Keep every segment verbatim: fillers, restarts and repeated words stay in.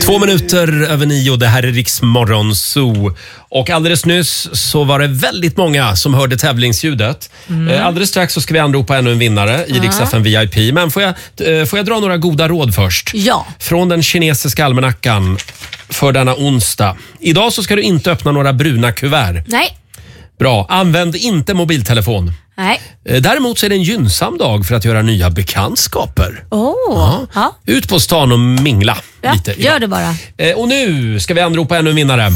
Två minuter över nio, det här är Riks Morgonzoo. Och alldeles nyss så var det väldigt många som hörde tävlingsljudet. Mm. Alldeles strax så ska vi anropa ännu en vinnare i Rix F M V I P. Men får jag, får jag dra några goda råd först? Ja. Från den kinesiska almanackan för denna onsdag. Idag så ska du inte öppna några bruna kuvert. Nej. Bra, använd inte mobiltelefon. Nej. Däremot så är det en gynnsam dag för att göra nya bekantskaper. Oh. Ja. Ja. Ut på stan och mingla Ja, lite. gör Ja. det bara. Och nu ska vi anropa ännu en vinnare.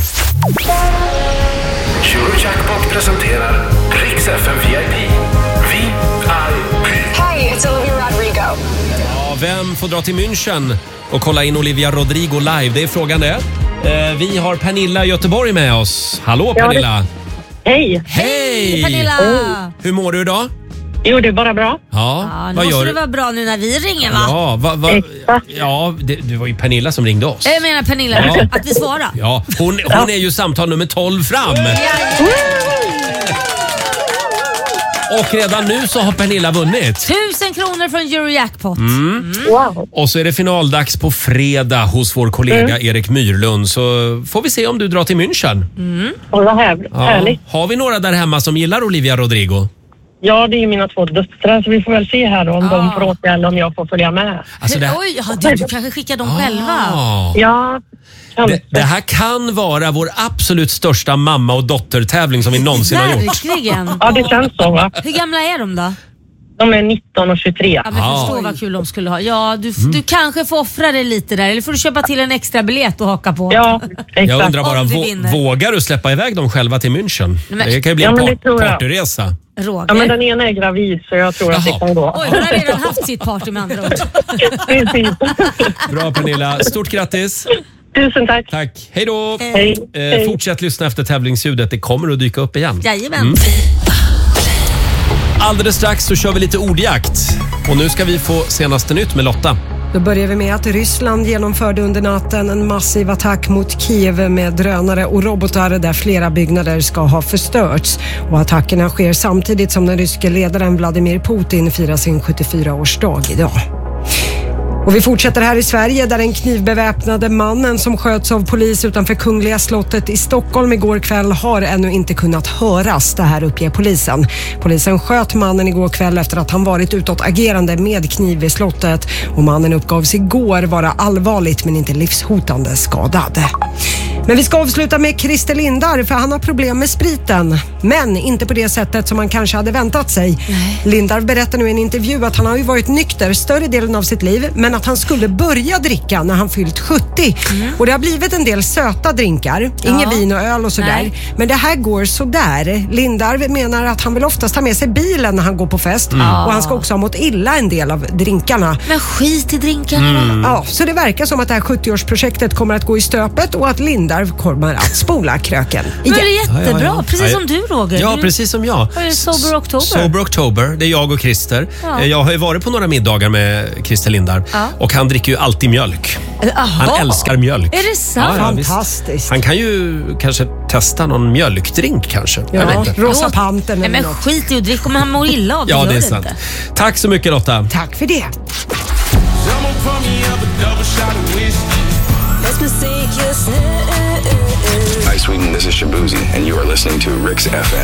Eurojackpot presenterar Rix F M V I P. V I P. Hi, it's Olivia Rodrigo. Ja, vem får dra till München och kolla in Olivia Rodrigo live? Det är frågan det. Vi har Pernilla i Göteborg med oss. Hallå Pernilla. Hej! Hej! Pernilla! Oh. Hur mår du idag? Jo, det är bara bra. Ja, Ja, nu vad måste gör det du? vara bra nu när vi ringer, va? Ja, va, va, ja det, det var ju Pernilla som ringde oss. Jag menar Pernilla, Ja. att vi svarar. Ja, hon, hon är ju samtal nummer tolv fram. Och redan nu så har Pernilla vunnit. Tusen kronor från Eurojackpot. Mm. Wow. Och så är det finaldags på fredag hos vår kollega Mm. Erik Myrlund. Så får vi se om du drar till München. Mm. Och vad här, Ja. härligt. Har vi några där hemma som gillar Olivia Rodrigo? Ja, det är mina två döttrar, så vi får väl se här om Ah. de får åka eller om jag får följa med. Alltså det, Oj, ja, du, du kanske skickar dem själva. Ah. Ja, kanske. det, det här kan vara vår absolut största mamma- och dottertävling som vi någonsin har gjort. Verkligen. Ja, det känns så, va? Hur gamla är de då? De är nitton och tjugotre. Ja, men Ah. förstå vad kul de skulle ha. Ja, du, Mm. du kanske får offra dig lite där. Eller får du köpa till en extra biljett och haka på. Ja, exakt. Jag undrar bara, Om du vå- vinner. vågar du släppa iväg dem själva till München? men- Det kan ju bli Ja, en men det par- tror jag. partyresa. Roger. Ja, men den ena är gravid, så jag tror att Jaha. det kan gå. Oj, hon har redan haft sitt party med andra ord. Precis. Bra Pernilla, stort grattis. Tusen tack. Tack, hej då. Hej. Eh, Hej. fortsätt lyssna efter tävlingsljudet, det kommer att dyka upp igen. Jajamän. Mm. Alldeles strax så kör vi lite ordjakt. Och nu ska vi få senaste nytt med Lotta. Då börjar vi med att Ryssland genomförde under natten en massiv attack mot Kiev med drönare och robotar där flera byggnader ska ha förstörts. Och attackerna sker samtidigt som den ryske ledaren Vladimir Putin firar sin sjuttiofyra-årsdag idag. Och vi fortsätter här i Sverige där den knivbeväpnade mannen som sköts av polis utanför Kungliga slottet i Stockholm igår kväll har ännu inte kunnat höras. Det här uppger polisen. Polisen sköt mannen igår kväll efter att han varit utåtagerande med kniv vid slottet. Och mannen uppgavs igår vara allvarligt men inte livshotande skadad. Men vi ska avsluta med Christer Lindar för han har problem med spriten. Men inte på det sättet som man kanske hade väntat sig. Nej. Lindar berättar nu i en intervju att han har ju varit nykter större delen av sitt liv men att han skulle börja dricka när han fyllt sjuttio. Mm. Och det har blivit en del söta drinkar. Ja. Inget vin och öl och sådär. Nej. Men det här går sådär. Lindar menar att han vill oftast ta med sig bilen när han går på fest. Mm. Och han ska också ha mått illa en del av drinkarna. Men skit i drinkarna då. Ja, så det verkar som att det här sjuttio-årsprojektet kommer att gå i stöpet och att Lindar kommer att spola kröken Men det igen. är jättebra, Ja, ja, ja. precis Ja, som du Roger. Ja, Du- precis som jag. Vad är det, Sober October? Sober October, det är jag och Christer. Ja. Eh, Jag har ju varit på några middagar med Christer Lindar. Ja. Och han dricker ju alltid mjölk. Aha. Han älskar mjölk. Är det sant? Ja, ja, visst. Fantastiskt. Han kan ju kanske testa någon mjölkdrink kanske. Jag vet Ja, inte. Rosa Låt- Pantern Nej, eller men något. skit i att dricka om han mår illa av det. Ja, gör det är sant. inte. Tack så mycket Lotta. Tack för det. Hi Sweden, this is Shabuzi and you are listening to Rix F M.